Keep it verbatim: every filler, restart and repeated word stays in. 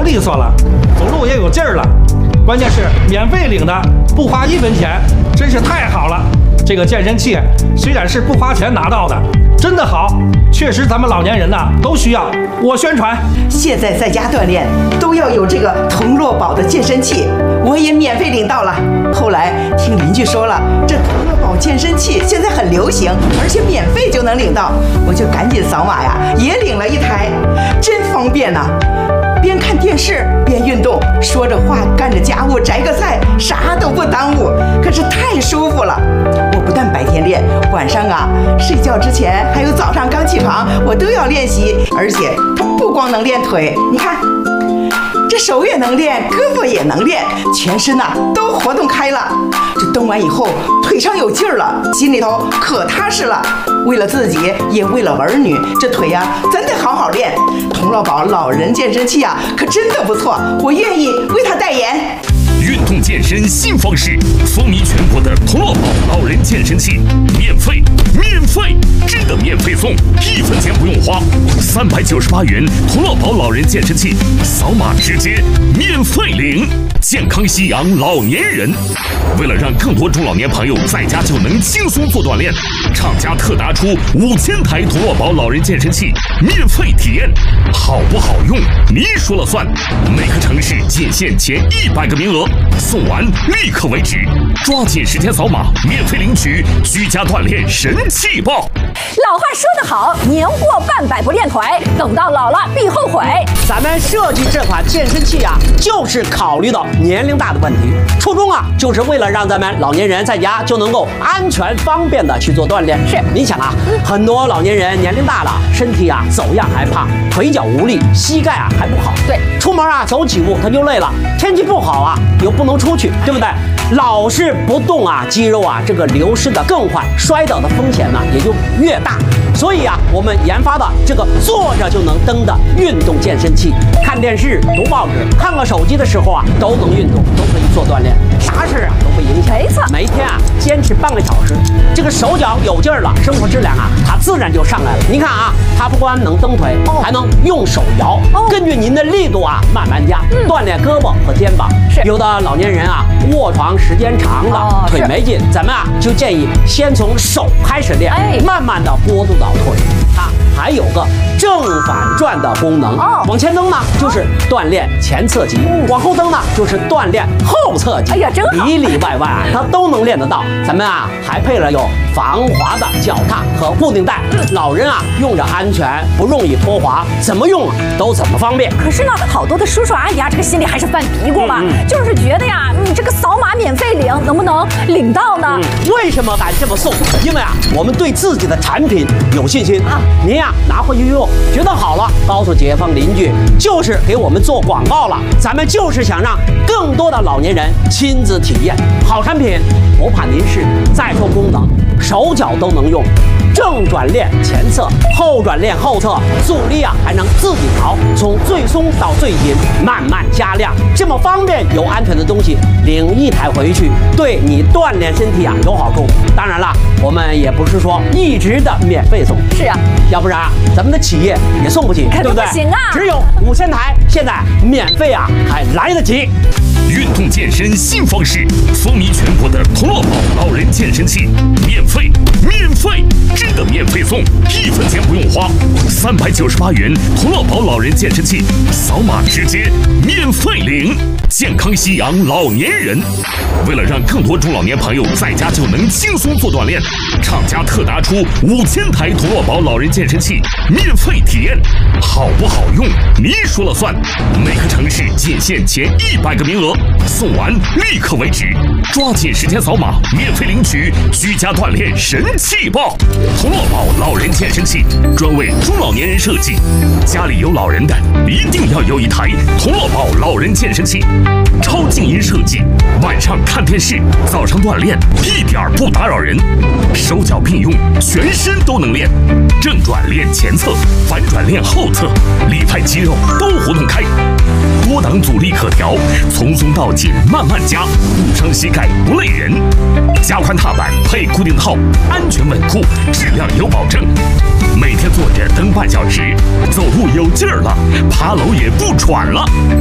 头利索了，走路也有劲儿了。关键是免费领的，不花一分钱，真是太好了。这个健身器虽然是不花钱拿到的，真的好，确实咱们老年人呐都需要。我宣传， 现在在家锻炼都要有这个童乐宝的健身器，我也免费领到了。后来听邻居说了，这童乐宝健身器现在很流行，而且免费就能领到，我就赶紧扫码呀，也领了一台，真方便呐、啊。边看电视边运动，说着话干着家务摘个菜，啥都不耽误，可是太舒服了。我不但白天练，晚上啊睡觉之前还有早上刚起床，我都要练习。而且它不光能练腿，你看这手也能练，胳膊也能练，全身呐、啊、都活动开了。这动完以后腿上有劲儿了，心里头可踏实了。为了自己也为了儿女，这腿呀、啊、真得好好练。童乐宝老人健身器啊可真的不错，我愿意为他代言。 运动健身新方式，风靡全国的童乐宝老人健身器，免费，免费，真的免费送，一分钱不用花，三百九十八元童乐宝老人健身器，扫码直接免费领。健康夕阳老年人，为了让更多中老年朋友在家就能轻松做锻炼，厂家特拿出五千台童乐宝老人健身器免费体验，好不好用你说了算。每个城市仅限前一百个名额，送完立刻为止，抓紧时间扫码免费领取居家锻炼神器包。 老话说得好，年过半百不练腿，等到老了必后悔。 咱们设计这款健身器啊，就是考虑到年龄大的问题，初衷啊，就是为了让咱们老年人在家就能够安全方便的去做锻炼。 是， 你想啊，嗯、很多老年人年龄大了，身体啊走样还胖，腿脚无力，膝盖啊还不好。 对， 出门啊走几步他就累了，天气不好啊又不能出去，对不对？老是不动啊，肌肉啊这个流失的更快，摔倒的风险呢也就越大。所以啊，我们研发的这个坐着就能蹬的运动健身器，看电视、读报纸、看个手机的时候啊，都能运动，都可以做锻炼，啥事啊都不影响。 没错， 每天啊坚持半个小时，这个手脚有劲儿了，生活质量啊它自然就上来了。你看啊，它不光能蹬腿，哦、还能用手摇，哦、根据您的力度啊慢慢加，嗯、锻炼胳膊和肩膀。 是有的老年人啊卧床时间长了，哦、腿没劲，咱们啊就建议先从手开始练，哎、慢慢的过渡到腿。它还有个正反转的功能，哦、往前蹬呢就是锻炼前侧肌，嗯、往后蹬呢就是锻炼后侧肌。 哎呀，真好， 里里外外啊它都能练得到。咱们啊还配了有防滑的脚踏和固定带，嗯、老人啊用着安全，不容易脱滑，怎么用啊都怎么方便。 可是呢，好多的叔叔阿姨啊，这个心里还是犯嘀咕嘛，嗯嗯、就是觉得呀，你这个扫码免费领，能不能领到呢？ 嗯、为什么敢这么送？因为啊，我们对自己的产品有信心啊。您呀拿回去用，觉得好了，告诉街坊邻居，就是给我们做广告了。咱们就是想让更多的老年人亲自体验好产品，不怕您是。再说功能，手脚都能用。正转练前侧，后转练后侧，阻力啊还能自己调，从最松到最紧，慢慢加量，这么方便又安全的东西，领一台回去，对你锻炼身体啊有好处。当然了，我们也不是说一直的免费送， 是啊， 要不然咱们的企业也送不起，对不对？ 不行啊， 只有五千台，现在免费啊还来得及。 运动健身新方式，风靡全国的童乐宝老人健身器，免费，免费，真的免费送，一分钱不用花，三百九十八元童乐宝老人健身器，扫码直接免费领。健康夕阳老年人，为了让更多中老年朋友在家就能轻松做锻炼，厂家特拿出五千台童乐宝老人健身器免费体验，好不好用你说了算。每个城市仅限前一百个名额，送完立刻为止，抓紧时间扫码免费领取居家锻炼神器包。童乐宝老人健身器专为中老年人设计，家里有老人的一定要有一台童乐宝老人健身器，超静音设计，晚上看电视，早上锻炼一点不打扰人，手脚并用，全身都能练，正转练前侧，反转练后侧，里派肌肉都活动开，多档阻力可调，从松到紧慢慢加，不伤膝盖不累人。加宽踏板配固定套，安全稳固，质量有保证。每天坐着蹬半小时，走路有劲儿了，爬楼也不喘了。